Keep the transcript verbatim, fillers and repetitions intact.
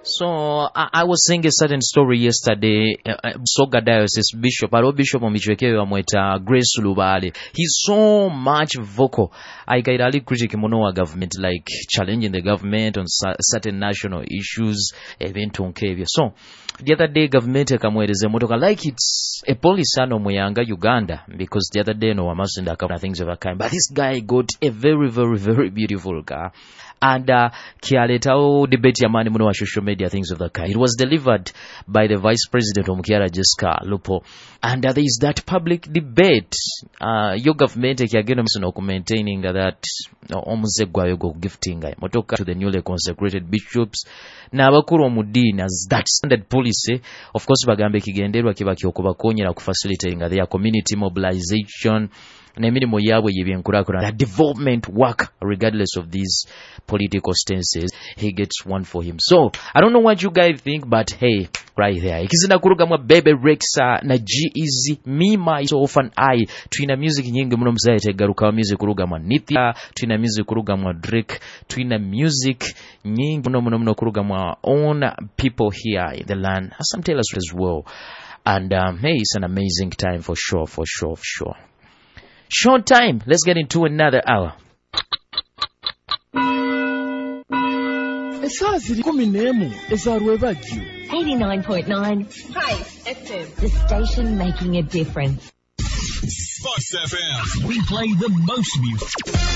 So I, I was saying a certain story yesterday. Uh, Soga Diocese Bishop, Aro Bishop Omichweke Wamweta Grace Lubale. He's so much vocal. I get really critic mono government, like challenging the government on sa- certain national issues. Event on Kavia. So the other day, government kamwereze motoka like it's a police ano muyanga Uganda, because the other day no amasinda a things of that kind. But this guy got a very, very, very beautiful car. And uh, kialeta debate ya mani muno wa social media, things of that kind. It was delivered by the Vice President Omukyala Jessica Lupo, and uh, there is that public debate. Uh, your government kiageno msino maintaining that omuzegwa yogo gifting motoka to the newly consecrated bishops na abakuru omudini as that standard policy. Of course bagambe kigenderwa kiba kyokubakonyera ku facilitating their community mobilization. Nemirimo yabwe yebyenkurakurana, that development work regardless of these political stances. He gets one for him. So I don't know what you guys think, but hey, right there ikizina kuruga mwa Bebe Rexha na G-Eazy, me myself and I twina music nyingi muno mzaite garuka music kuruga mwa Nithya, twina music kuruga mwa Drake, twina music nyingi muno muno muno kuruga mwa own people here in the land, some tell us as well. And um, hey, it's an amazing time for sure, for sure, for sure. Short time. Let's get into another hour. eighty-nine point nine Spice F M. The station making a difference. Spice F M. We play the most music.